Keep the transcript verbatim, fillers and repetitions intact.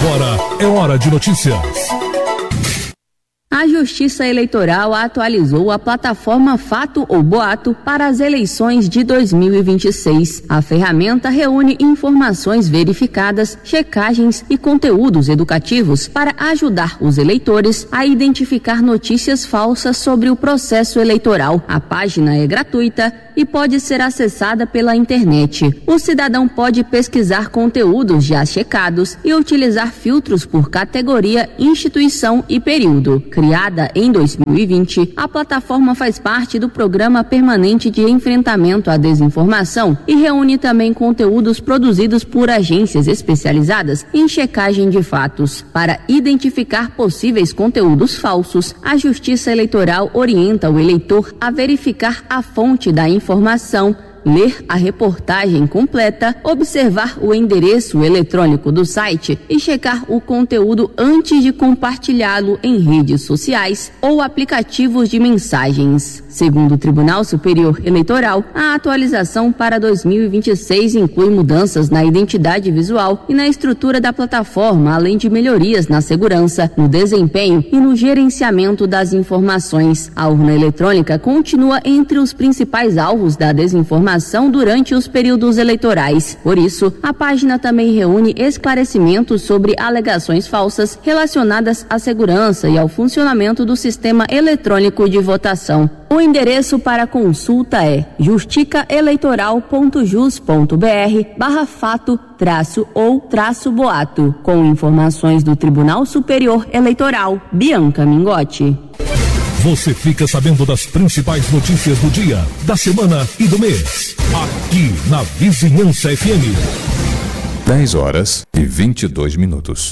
Agora é hora de notícias. A Justiça Eleitoral atualizou a plataforma Fato ou Boato para as eleições de dois mil e vinte e seis. A ferramenta reúne informações verificadas, checagens e conteúdos educativos para ajudar os eleitores a identificar notícias falsas sobre o processo eleitoral. A página é gratuita e pode ser acessada pela internet. O cidadão pode pesquisar conteúdos já checados e utilizar filtros por categoria, instituição e período. Criada em dois mil e vinte, a plataforma faz parte do Programa Permanente de Enfrentamento à Desinformação e reúne também conteúdos produzidos por agências especializadas em checagem de fatos. Para identificar possíveis conteúdos falsos, a Justiça Eleitoral orienta o eleitor a verificar a fonte da informação, ler a reportagem completa, observar o endereço eletrônico do site e checar o conteúdo antes de compartilhá-lo em redes sociais ou aplicativos de mensagens. Segundo o Tribunal Superior Eleitoral, a atualização para dois mil e vinte e seis inclui mudanças na identidade visual e na estrutura da plataforma, além de melhorias na segurança, no desempenho e no gerenciamento das informações. A urna eletrônica continua entre os principais alvos da desinformação durante os períodos eleitorais. Por isso, a página também reúne esclarecimentos sobre alegações falsas relacionadas à segurança e ao funcionamento do sistema eletrônico de votação. O endereço para consulta é justicaeleitoral.jus.br barra fato traço ou traço boato. Com informações do Tribunal Superior Eleitoral, Bianca Mingotti. Você fica sabendo das principais notícias do dia, da semana e do mês. Aqui na Vizinhança F M. dez horas e vinte e dois minutos.